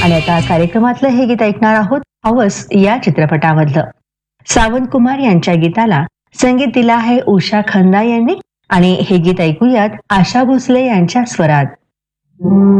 आणि आता कार्यक्रमातलं हे गीत ऐकणार आहोत हवस या चित्रपटामधलं. सावंत कुमार यांच्या गीताला संगीत दिलं आहे उषा खन्ना यांनी आणि हे गीत ऐकूयात आशा भोसले यांच्या स्वरात.